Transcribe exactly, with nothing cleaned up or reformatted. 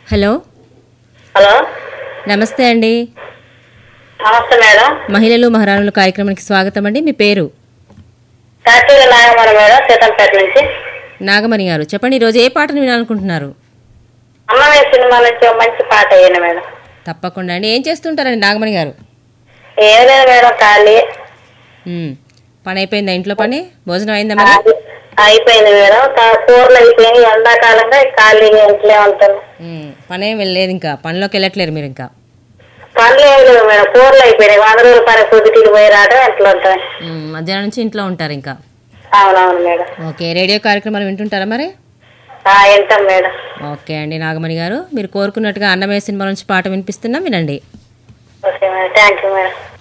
Hello hello నమస్తే అండి. నమస్తే మేడం. మహిళలు మహారాణులు కార్యక్రమానికి స్వాగతం అండి. మీ పేరు? కాటూరి నాగమణి మేడం, సీతంపేట నుంచి. నాగమణి గారు చెప్పండి, ఈరోజు ఏ పాటను వినాలనుకుంటున్నారు? అన్నమయ్య సినిమా నుంచి ఒక మంచి పాట అయ్యింది మేడం. తప్పకుండా అండి. ఏం చేస్తుంటారండి నాగమణి గారు? ఏం లేదు మేడం, ఖాళీ. ఉమ్, పని అయిపోయిందా? ఇంట్లో పని భోజనం అయిందా మరి? అది అయిపోయింది మేడం. కా- కూరలు అయిపోయినాయి. ఎండాకాలంగా ఖాళీగా ఇంట్లో ఉంటాను. ఉమ్, పని ఏం వెళ్ళలేదు, ఇంకా పనిలోకి వెళ్ళట్లేరు మీరు ఇంకా? పనులు ఏం లేవు మేడం, కూరలు అయిపోయినాయి. వంద రోజుల పని పొద్దుటికి పోయి రావడం ఎట్లా ఉంటాయి. ఉమ్, మధ్యాహ్నం నుంచి ఇంట్లో ఉంటారు ఇంకా? అవునవును మేడం. ఓకే, రేడియో కార్యక్రమాలు వింటుంటారా మరి? ఆ, వింటాం మేడం. ఓకే అండి నాగమణి గారు, మీరు కోరుకున్నట్టుగా అన్నమయ్య సినిమా నుంచి పాట వినిపిస్తున్నాం, వినండి. Okay madam, thank you madam.